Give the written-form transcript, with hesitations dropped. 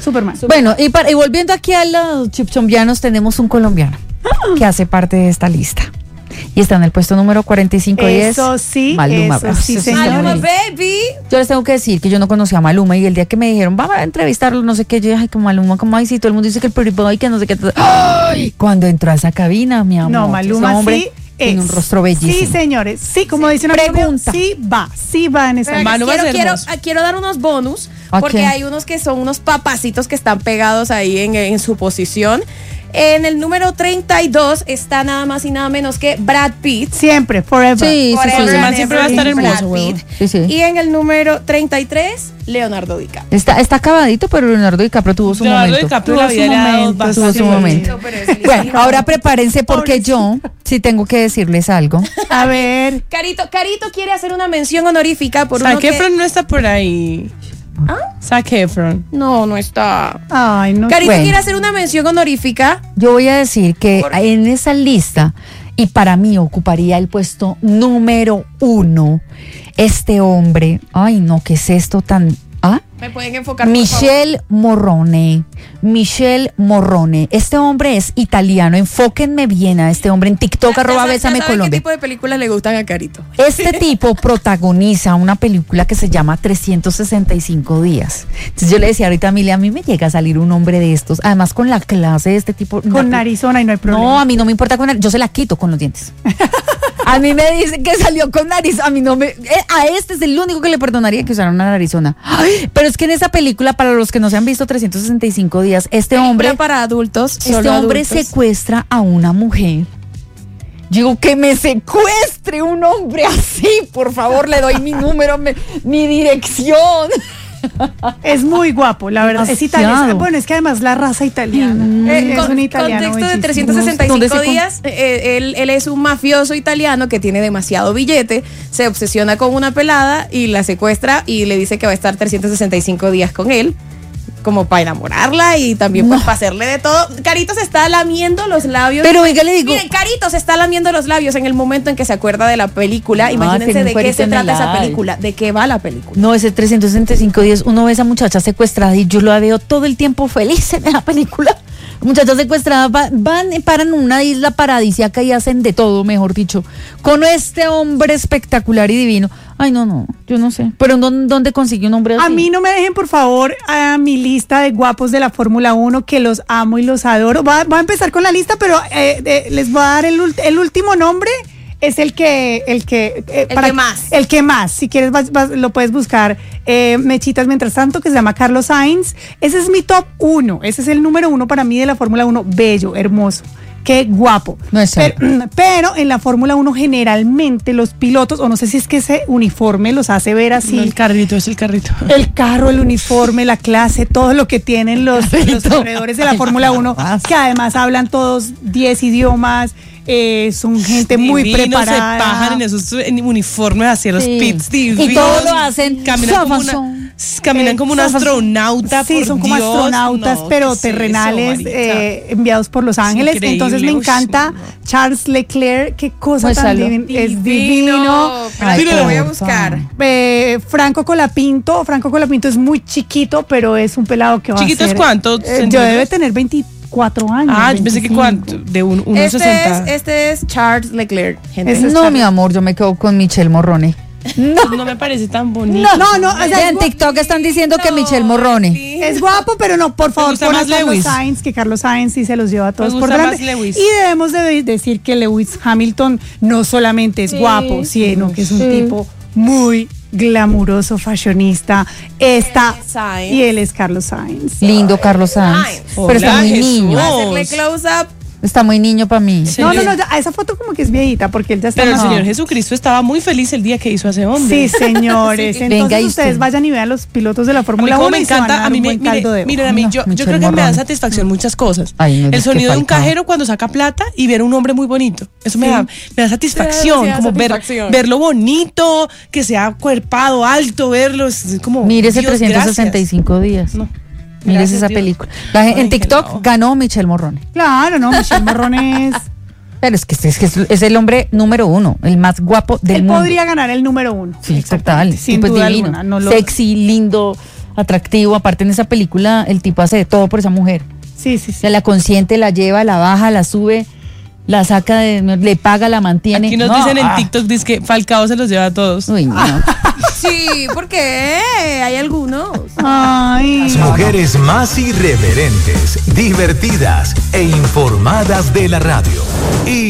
Superman. Bueno, y volviendo aquí a los chipchombianos, tenemos un colombiano que hace parte de esta lista. Y está en el puesto número 45 y es Maluma. Eso sí, señor. Maluma, baby. Yo les tengo que decir que yo no conocía a Maluma y el día que me dijeron, vamos a entrevistarlo, no sé qué, yo dije, ay, como Maluma, como ay, sí, todo el mundo dice que el pretty boy, que no sé qué. Ay, cuando entró a esa cabina, mi amor. No, Maluma hombre, sí tiene un rostro bellísimo. Sí, señores. Sí, como dice una pregunta. sí va en esa lista. Quiero dar unos bonus, porque Ok. hay unos que son unos papacitos que están pegados ahí en su posición. En el número 32 está nada más y nada menos que Brad Pitt. Siempre, forever. Sí, Forever sí, sí. and Siempre va a estar ever, hermoso, Brad huevón. Pitt. Sí, sí. Y en el número 33, Leonardo DiCaprio. Está acabadito, pero Leonardo DiCaprio tuvo su Leonardo momento. DiCaprio Tuvo la su vida le ha dado momento, bastante tuvo su vuelta. momento. Pero es lindo. Bueno, ahora prepárense porque yo sí tengo que decirles algo. A ver. Carito quiere hacer una mención honorífica por uno Zac que... Efron no está por ahí. Zac Efron. No está. Ay, no. Carito Bueno. quiere hacer una mención honorífica. Yo voy a decir que en esa lista, y para mí ocuparía el puesto número 1, este hombre, ay no, ¿qué es esto tan...? ¿Ah? Me pueden enfocar, por favor. Michel Morrone. Este hombre es italiano. Enfóquenme bien a este hombre en TikTok, Ya @ Bésame saben Colombia. ¿Qué tipo de películas le gustan a Carito? Este tipo protagoniza una película que se llama 365 días. Entonces yo le decía ahorita a Mili, a mí me llega a salir un hombre de estos, además con la clase de este tipo. Con narizona y no hay problema. No, a mí no me importa con nariz, yo se la quito con los dientes. A mí me dicen que salió con nariz, a mí no me... A este es el único que le perdonaría que usara una narizona. Ay, pero es que en esa película, para los que no se han visto 365 días, este hombre para adultos. este solo hombre adultos. secuestra a una mujer. Digo, que me secuestre un hombre así, por favor, le doy mi número, mi dirección. Es muy guapo, la verdad. Es Demasiado. italiano. Bueno, es que además la raza italiana. Es un italiano. Contexto de bellísimo. 365 días, él es un mafioso italiano que tiene demasiado billete, se obsesiona con una pelada y la secuestra y le dice que va a estar 365 días con él, como para enamorarla y también pues para hacerle de todo. Carito se está lamiendo los labios. Pero oiga, le digo... Miren, Carito se está lamiendo los labios en el momento en que se acuerda de la película. Imagínense tiene un de qué cuerito se en trata el esa eye. película, de qué va la película. No, ese 365 días, uno ve a esa muchacha secuestrada y yo la veo todo el tiempo feliz en la película. Muchachas secuestradas paran en una isla paradisíaca y hacen de todo, mejor dicho, con este hombre espectacular y divino. Ay, no, yo no sé. Pero ¿dónde consiguió un hombre así? A mí no me dejen, por favor, a mi lista de guapos de la Fórmula 1, que los amo y los adoro. Voy a empezar con la lista, pero les voy a dar el último nombre. Es el que más. El que más. Si quieres, lo puedes buscar. Mechitas, mientras tanto, que se llama Carlos Sainz. Ese es mi top 1. Ese es el número 1 para mí de la Fórmula 1. Bello, hermoso. Qué guapo. No es pero en la Fórmula 1 generalmente los pilotos, o no sé si es que ese uniforme los hace ver así. No, el carrito, es el carrito. El carro, el uniforme, la clase, todo lo que tienen los corredores de la Fórmula 1, que además hablan todos 10 idiomas, son gente muy Divinos, preparada. se pajan en esos uniformes hacia los Sí. pits divinos. Y todo lo hacen Caminan como un astronauta. Sí, por son como Dios. astronautas, No, pero ¿qué es eso, terrenales, marica? enviados por Los Ángeles. increíble, Entonces me uy, encanta no. Charles Leclerc, qué cosa Pues tan salud. es divino. Ay, lo voy a porfa. buscar. Franco Colapinto es muy chiquito, pero es un pelado que va ¿Chiquito a es ser. cuánto? Yo ¿Centímetros? debe tener 24 años. Ah, yo pensé que 25. cuánto, de 1.60. Este es Charles Leclerc, gente. Ese es No, Charles. mi amor, yo me quedo con Michel Morrone. No me parece tan bonito. No, o sea, En TikTok están diciendo que Michel Morrone. es guapo, pero no, por favor, gusta pon a más Carlos Lewis? Sainz, que Carlos Sainz sí se los lleva a todos Me por gusta delante. más Lewis. Y debemos de decir que Lewis Hamilton no solamente es guapo, sino que es un tipo muy glamuroso, fashionista. Sainz. Y él es Carlos Sainz. Lindo Carlos Sainz. Sainz. Pero está Hola, muy Jesús. niño. Hacerle close-up. Está muy niño para mí. Sí. No, a esa foto como que es viejita, porque él ya está Pero el más- Señor Jesucristo estaba muy feliz el día que hizo a ese hombre. Sí, señores. Sí. Entonces Venga, y ustedes usted. vayan y vean los pilotos de la A mí Fórmula como 1 me y se van a encanta, dar a mí un me, buen caldo de miren a mí, No, yo Michel creo que me da Morrone. satisfacción muchas cosas. Ay, no, El Dios, qué sonido de un falta. cajero cuando saca plata y ver a un hombre muy bonito. Eso me da satisfacción, Sí da como satisfacción. verlo bonito, que sea cuerpado, alto, verlo, es como Mire ese Dios, 365 días. No. Mire Gracias, esa Dios. película. Ay, En TikTok helado. ganó Michel Morrone. Claro, no, Michel Morrone es... Pero es que es el hombre número 1, el más guapo del Él mundo. podría ganar el número 1. Sí, total. Sin Tipo duda divino. alguna. No lo, Sexy, lindo. atractivo. Aparte en esa película el tipo hace de todo por esa mujer. Sí, sí, O sí. sea, la consiente, la lleva, la baja, la sube, la saca, le paga, la mantiene. Aquí nos No, dicen en TikTok, dice que Falcao se los lleva a todos. Uy, no. Sí, porque hay algunos. Ay. Las mujeres más irreverentes, divertidas e informadas de la radio.